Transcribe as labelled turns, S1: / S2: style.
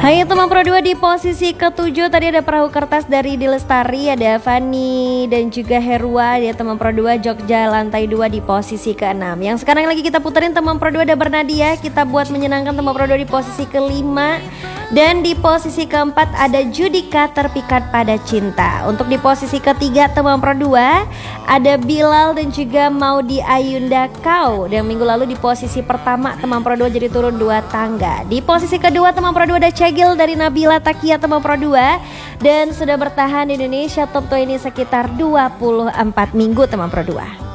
S1: Hai teman Pro 2, di posisi ke-7 tadi ada Perahu Kertas dari Dilestari, ada Fani dan juga Herwa. Dia teman Pro 2 Jogja lantai 2 di posisi ke-6. Yang sekarang lagi kita puterin teman Pro 2 ada Bernadia. Kita buat menyenangkan teman Pro 2 di posisi ke-5. Dan di posisi ke-4 ada Judika Terpikat Pada Cinta. Untuk di posisi ke-3 teman Pro 2 ada Bilal dan juga Maudi Ayunda Kau. Dan minggu lalu di posisi pertama teman Pro 2 jadi turun 2 tangga. Di posisi kedua teman Pro 2 ada Cegil dari Nabila Takia teman Pro 2. Dan sudah bertahan di Indonesia Top 20 sekitar 24 minggu teman Pro 2.